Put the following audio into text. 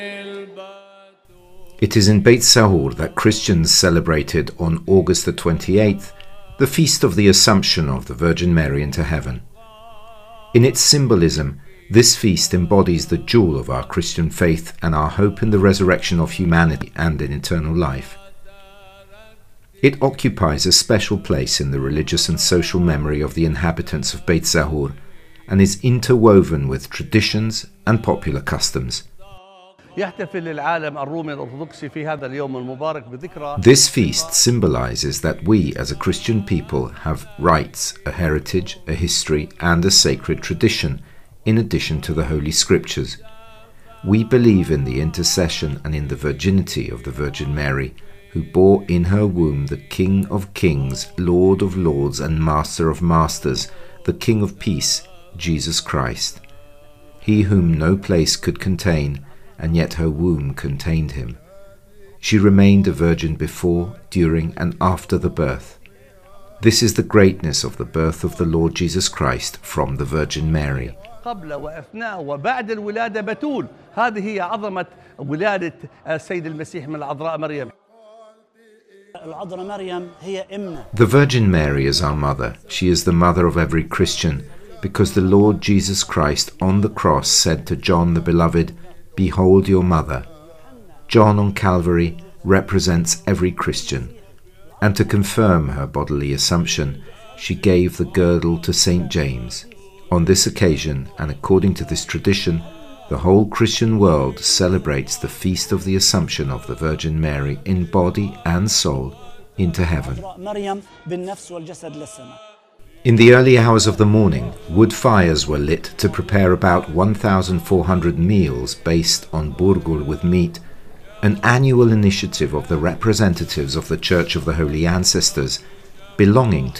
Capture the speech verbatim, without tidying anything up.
It is in Beit Sahur that Christians celebrated on August the twenty-eighth the feast of the Assumption of the Virgin Mary into heaven. In its symbolism, this feast embodies the jewel of our Christian faith and our hope in the resurrection of humanity and in eternal life. It occupies a special place in the religious and social memory of the inhabitants of Beit Sahur and is interwoven with traditions and popular customs. This feast symbolizes that we as a Christian people have rights, a heritage, a history and a sacred tradition in addition to the Holy Scriptures. We believe in the intercession and in the virginity of the Virgin Mary, who bore in her womb the King of Kings, Lord of Lords and Master of Masters, the King of Peace, Jesus Christ. He whom no place could contain, and yet her womb contained him. She remained a virgin before, during and after the birth. This is the greatness of the birth of the Lord Jesus Christ from the Virgin Mary. قبل وأثناء وبعد الولادة بتول. هذه هي عظمة ولادة السيد المسيح من العذراء مريم. The Virgin Mary is our mother. She is the mother of every Christian, because the Lord Jesus Christ on the cross said to John the Beloved, "Behold your mother." John on Calvary represents every Christian, and to confirm her bodily assumption, she gave the girdle to Saint James. On this occasion, and according to this tradition, the whole Christian world celebrates the feast of the Assumption of the Virgin Mary in body and soul into heaven. In the early hours of the morning, wood fires were lit to prepare about one thousand four hundred meals based on burgul with meat, an annual initiative of the representatives of the Church of the Holy Ancestors belonging to